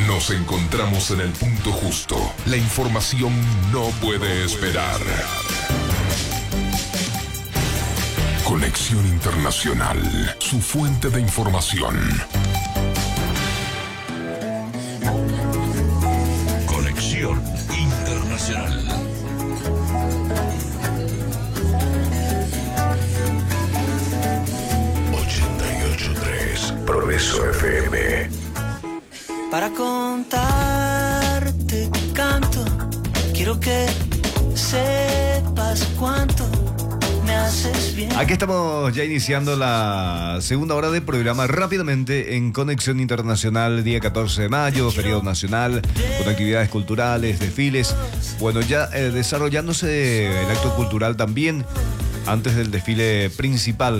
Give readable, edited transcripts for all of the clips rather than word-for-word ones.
Nos encontramos en el punto justo. La información no puede esperar. Conexión Internacional, su fuente de información. Conexión Internacional. Progreso FM. Para contarte que canto, quiero que sepas cuánto me haces bien. Aquí estamos ya iniciando la segunda hora del programa rápidamente en Conexión Internacional, día 14 de mayo, feriado nacional, con actividades culturales, desfiles. Bueno, ya desarrollándose el acto cultural también antes del desfile principal,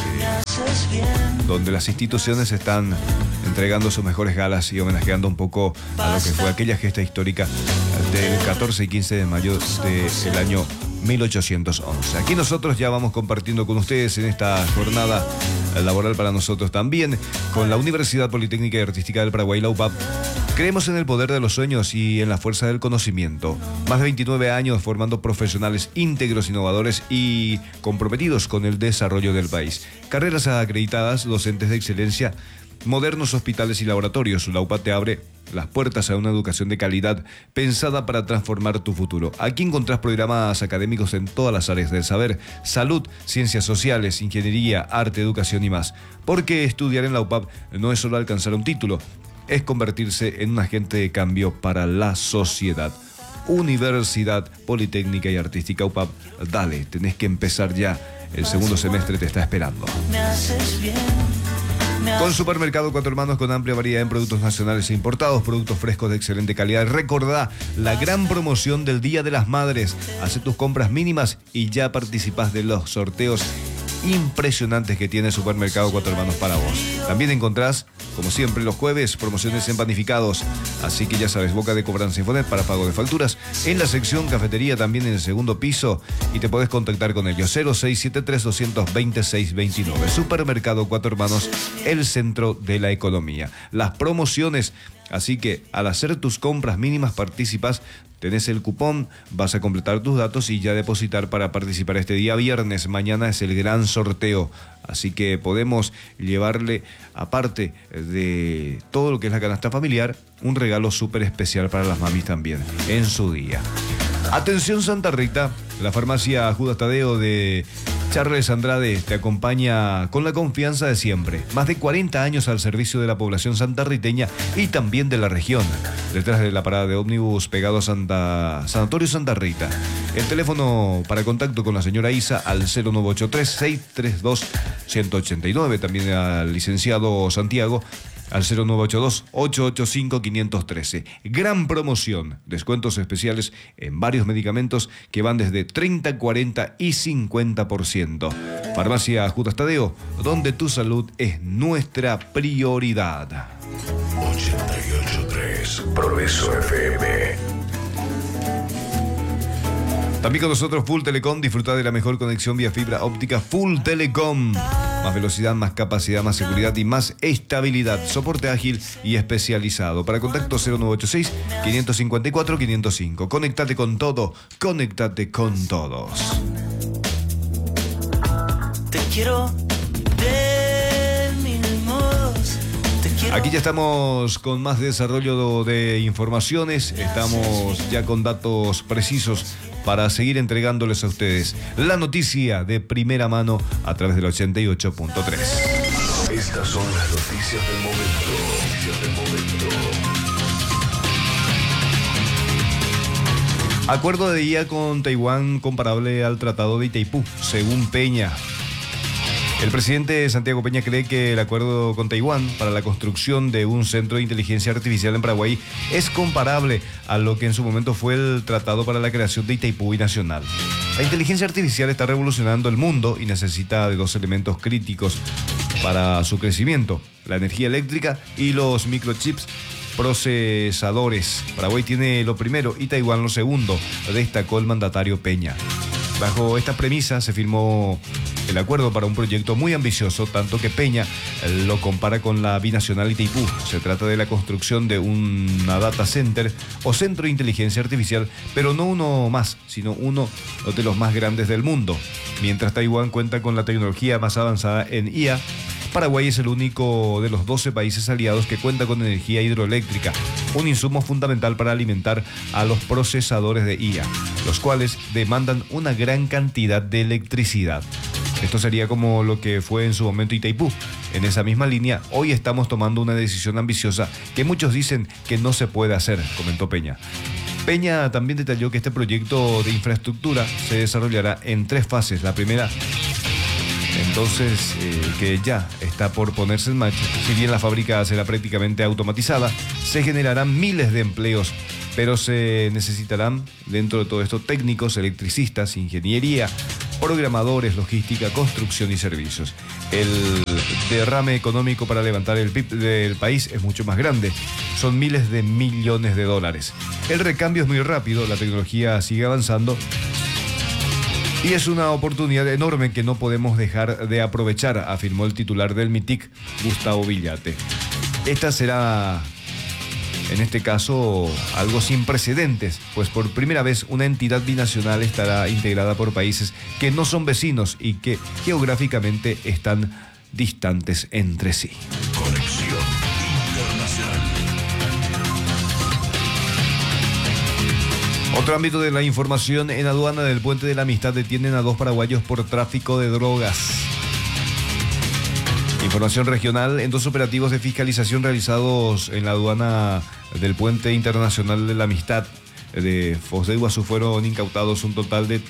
donde las instituciones están entregando sus mejores galas y homenajeando un poco a lo que fue aquella gesta histórica del 14 y 15 de mayo del año 1811. Aquí nosotros ya vamos compartiendo con ustedes en esta jornada laboral para nosotros también con la Universidad Politécnica y Artística del Paraguay, la UPAP. Creemos en el poder de los sueños y en la fuerza del conocimiento. Más de 29 años formando profesionales íntegros, innovadores y comprometidos con el desarrollo del país. Carreras acreditadas, docentes de excelencia, modernos hospitales y laboratorios. La UPAP te abre las puertas a una educación de calidad pensada para transformar tu futuro. Aquí encontrás programas académicos en todas las áreas del saber: salud, ciencias sociales, ingeniería, arte, educación y más. Porque estudiar en la UPAP no es solo alcanzar un título, es convertirse en un agente de cambio para la sociedad. Universidad Politécnica y Artística UPAP, dale, tenés que empezar ya. El segundo semestre te está esperando. Con Supermercado Cuatro Hermanos, con amplia variedad en productos nacionales e importados, productos frescos de excelente calidad. Recordá la gran promoción del Día de las Madres. Hacé tus compras mínimas y ya participás de los sorteos impresionantes que tiene Supermercado Cuatro Hermanos para vos. También encontrás, como siempre, los jueves, promociones en panificados. Así que ya sabes, boca de cobranza Infonet para pago de facturas. En la sección cafetería, también en el segundo piso. Y te podés contactar con ellos. 0673-220-629. Supermercado Cuatro Hermanos, el centro de la economía. Las promociones. Así que al hacer tus compras mínimas participas, tenés el cupón, vas a completar tus datos y ya depositar para participar este día viernes. Mañana es el gran sorteo, así que podemos llevarle, aparte de todo lo que es la canasta familiar, un regalo súper especial para las mamis también en su día. Atención Santa Rita, la farmacia Judas Tadeo de Charles Andrade te acompaña con la confianza de siempre. Más de 40 años al servicio de la población santarriteña y también de la región. Detrás de la parada de ómnibus pegado a Sanatorio Santa Rita. El teléfono para contacto con la señora Isa al 0983-632-189. También al licenciado Santiago al 0982-885-513. Gran promoción, descuentos especiales en varios medicamentos que van desde 30, 40 y 50%. Farmacia Judas Tadeo, donde tu salud es nuestra prioridad. 88.3 Progreso FM. También con nosotros Full Telecom, disfruta de la mejor conexión vía fibra óptica Full Telecom. Más velocidad, más capacidad, más seguridad y más estabilidad. Soporte ágil y especializado. Para contacto 0986-554-505. Conéctate con todo, conéctate con todos. Te quiero de mil modos. Aquí ya estamos con más desarrollo de informaciones. Estamos ya con datos precisos para seguir entregándoles a ustedes la noticia de primera mano a través del 88.3. Estas son las noticias del momento. Acuerdo de guía con Taiwán comparable al Tratado de Itaipú, según Peña. El presidente Santiago Peña cree que el acuerdo con Taiwán para la construcción de un centro de inteligencia artificial en Paraguay es comparable a lo que en su momento fue el tratado para la creación de Itaipú Binacional. La inteligencia artificial está revolucionando el mundo y necesita de dos elementos críticos para su crecimiento: la energía eléctrica y los microchips procesadores. Paraguay tiene lo primero y Taiwán lo segundo, destacó el mandatario Peña. Bajo esta premisa se firmó el acuerdo para un proyecto muy ambicioso, tanto que Peña lo compara con la binacional Itaipú. Se trata de la construcción de una data center o centro de inteligencia artificial, pero no uno más, sino uno de los más grandes del mundo. Mientras Taiwán cuenta con la tecnología más avanzada en IA, Paraguay es el único de los 12 países aliados que cuenta con energía hidroeléctrica, un insumo fundamental para alimentar a los procesadores de IA, los cuales demandan una gran cantidad de electricidad. Esto sería como lo que fue en su momento Itaipú. En esa misma línea, hoy estamos tomando una decisión ambiciosa que muchos dicen que no se puede hacer, comentó Peña. Peña también detalló que este proyecto de infraestructura se desarrollará en 3 fases. La primera, entonces, que ya está por ponerse en marcha. Si bien la fábrica será prácticamente automatizada, se generarán miles de empleos, pero se necesitarán dentro de todo esto técnicos, electricistas, ingeniería, programadores, logística, construcción y servicios. El derrame económico para levantar el PIB del país es mucho más grande. Son miles de millones de dólares. El recambio es muy rápido, la tecnología sigue avanzando y es una oportunidad enorme que no podemos dejar de aprovechar, afirmó el titular del MITIC, Gustavo Villate. Esta será, en este caso, algo sin precedentes, pues por primera vez una entidad binacional estará integrada por países que no son vecinos y que geográficamente están distantes entre sí. Conexión Internacional. Otro ámbito de la información: en aduana del Puente de la Amistad detienen a 2 paraguayos por tráfico de drogas. Información regional: en 2 operativos de fiscalización realizados en la aduana del Puente Internacional de la Amistad de Foz de Iguazú fueron incautados un total de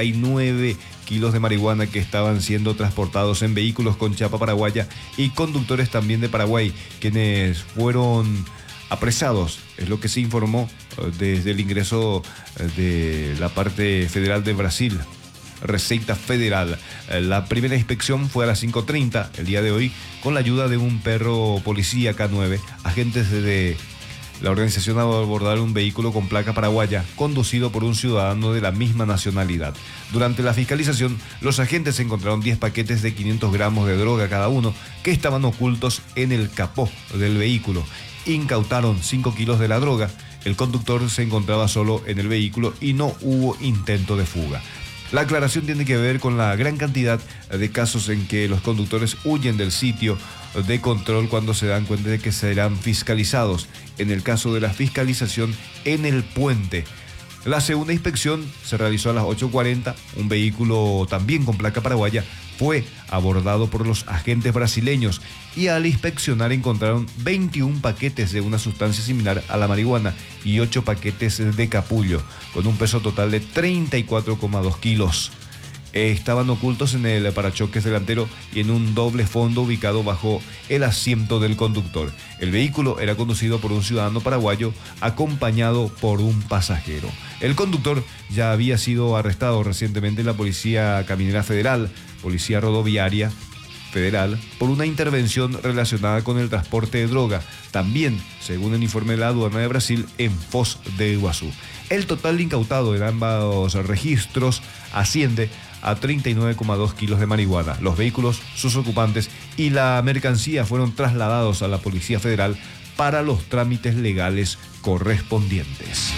39 kilos de marihuana que estaban siendo transportados en vehículos con chapa paraguaya y conductores también de Paraguay, quienes fueron apresados. Es lo que se informó desde el ingreso de la parte federal de Brasil, Receita Federal. La primera inspección fue a las 5:30 el día de hoy con la ayuda de un perro policía K9. Agentes de la organización abordaron un vehículo con placa paraguaya conducido por un ciudadano de la misma nacionalidad. Durante la fiscalización, los agentes encontraron 10 paquetes de 500 gramos de droga cada uno que estaban ocultos en el capó del vehículo. Incautaron 5 kilos de la droga. El conductor se encontraba solo en el vehículo y no hubo intento de fuga. La aclaración tiene que ver con la gran cantidad de casos en que los conductores huyen del sitio de control cuando se dan cuenta de que serán fiscalizados. En el caso de la fiscalización en el puente, la segunda inspección se realizó a las 8:40. Un vehículo también con placa paraguaya fue abordado por los agentes brasileños y al inspeccionar encontraron 21 paquetes de una sustancia similar a la marihuana y 8 paquetes de capullo, con un peso total de 34,2 kilos. Estaban ocultos en el parachoques delantero y en un doble fondo ubicado bajo el asiento del conductor. El vehículo era conducido por un ciudadano paraguayo acompañado por un pasajero. El conductor ya había sido arrestado recientemente en la Policía Caminera Federal, Policía Rodoviaria Federal, por una intervención relacionada con el transporte de droga, también, según el informe de la aduana de Brasil, en Foz de Iguazú. El total incautado en ambos registros asciende a 39,2 kilos de marihuana. Los vehículos, sus ocupantes y la mercancía fueron trasladados a la Policía Federal para los trámites legales correspondientes.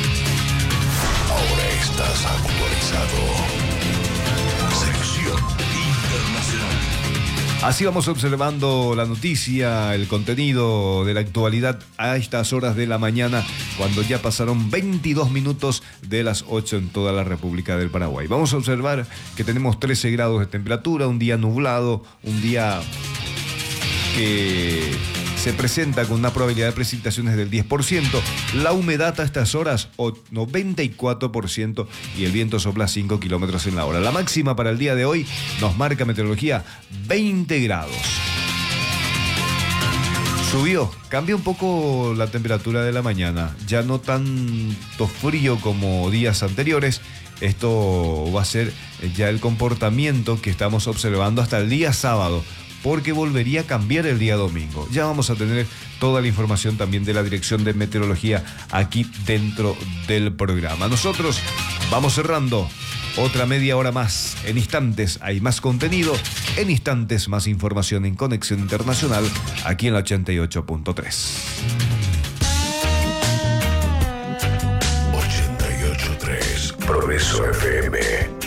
Ahora estás actualizado. Sección Internacional. Así vamos observando la noticia, el contenido de la actualidad a estas horas de la mañana, cuando ya pasaron 22 minutos de las 8 en toda la República del Paraguay. Vamos a observar que tenemos 13 grados de temperatura, un día nublado, un día que se presenta con una probabilidad de precipitaciones del 10%, la humedad a estas horas 94% y el viento sopla 5 kilómetros en la hora. La máxima para el día de hoy nos marca meteorología 20 grados. Cambió un poco la temperatura de la mañana, ya no tanto frío como días anteriores. Esto va a ser ya el comportamiento que estamos observando hasta el día sábado. porque volvería a cambiar el día domingo. Ya vamos a tener toda la información también de la Dirección de Meteorología aquí dentro del programa. Nosotros vamos cerrando otra media hora más. En instantes hay más contenido, en instantes más información en Conexión Internacional, aquí en la 88.3. 88.3 Progreso FM.